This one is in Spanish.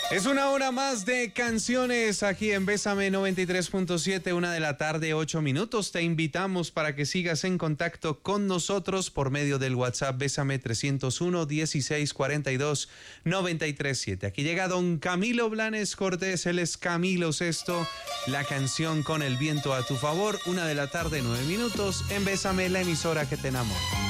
Es una hora más de canciones aquí en Bésame 93.7, 1:08 p.m. Te invitamos para que sigas en contacto con nosotros por medio del WhatsApp Bésame 301 16 42 93 7. Aquí llega don Camilo Blanes Cortés, él es Camilo Sesto, la canción Con el viento a tu favor, 1:09 p.m. en Bésame, la emisora que te enamora.